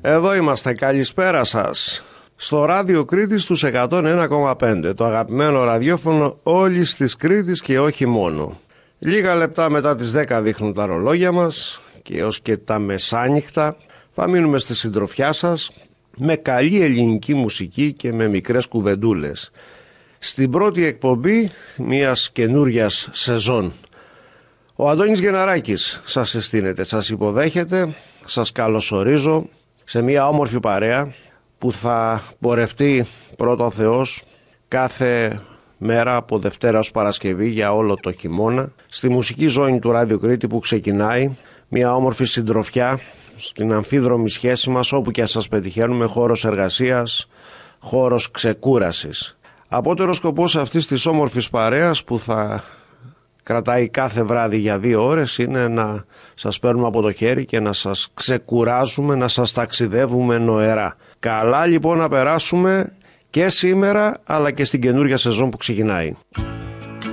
Εδώ είμαστε, καλησπέρα σας. Στο ράδιο Κρήτης στους 101,5, το αγαπημένο ραδιόφωνο όλης της Κρήτης και όχι μόνο. Λίγα λεπτά μετά τις 10 δείχνουν τα ρολόγια μας και έως και τα μεσάνυχτα θα μείνουμε στη συντροφιά σας με καλή ελληνική μουσική και με μικρές κουβεντούλες. Στην πρώτη εκπομπή μιας καινούριας σεζόν. Ο Αντώνης Γεναράκης σας συστήνεται, σας υποδέχεται, σας καλωσορίζω σε μια όμορφη παρέα που θα πορευτεί πρώτο Θεός κάθε μέρα από Δευτέρα ως Παρασκευή για όλο το χειμώνα στη μουσική ζώνη του Ράδιο Κρήτη που ξεκινάει μια όμορφη συντροφιά στην αμφίδρομη σχέση μας, όπου και σας πετυχαίνουμε, χώρος εργασίας, χώρος ξεκούρασης. Απότερος σκοπός αυτής της όμορφης παρέας που θα κρατάει κάθε βράδυ για 2 ώρες είναι να σας παίρνουμε από το χέρι και να σας ξεκουράζουμε, να σας ταξιδεύουμε νοερά. Καλά λοιπόν να περάσουμε και σήμερα αλλά και στην καινούργια σεζόν που ξεκινάει.